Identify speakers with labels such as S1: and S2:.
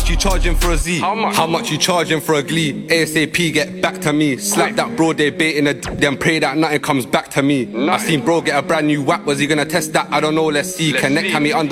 S1: much you charging for a Z?
S2: How much
S1: you charging for a Glee? ASAP, get back to me. Slap that bro, they baiting a then pray that nothing comes back to me. I seen bro get a brand new whack, was he gonna test that? I don't know, let's see. Connect me under